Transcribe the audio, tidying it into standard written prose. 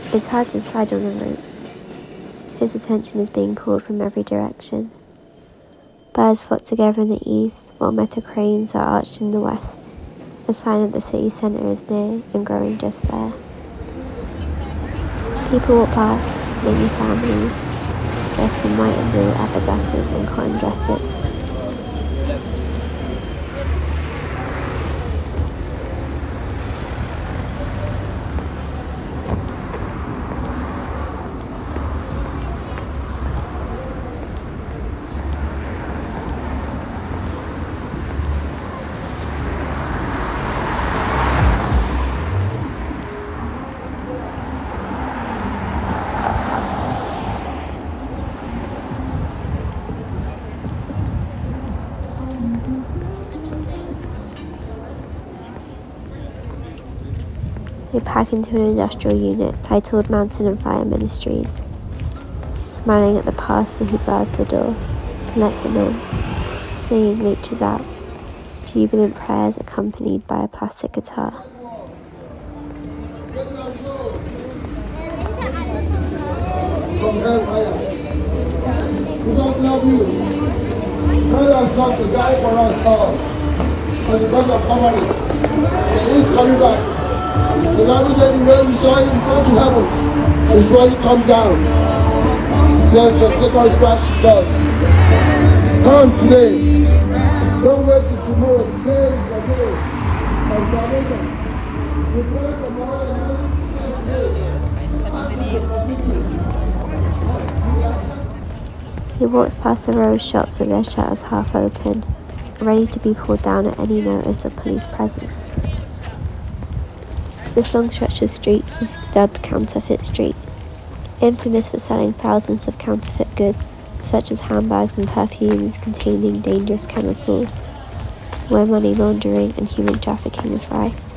It's hard to decide on the route. His attention is being pulled from every direction. Birds flock together in the east, while metal cranes are arched in the west, a sign that the city centre is near and growing just there. People walk past, mainly families, dressed in white and blue abadasses and cotton dresses. They pack into an industrial unit titled Mountain and Fire Ministries, smiling at the pastor who bars the door and lets them in. Singing reaches out, jubilant prayers accompanied by a plastic guitar. From hellfire. We don't love you. God has come to die for us all. And because of poverty, He is coming back. The Bible said the way we saw Him come to heaven, He surely come down. Just to take us back to God. Come today. Don't wait till tomorrow. Today is the day of salvation. We pray for more He walks past the row of shops with their shutters half open, ready to be pulled down at any notice of police presence. This long stretch of street is dubbed Counterfeit Street, infamous for selling thousands of counterfeit goods, such as handbags and perfumes containing dangerous chemicals, where money laundering and human trafficking is rife.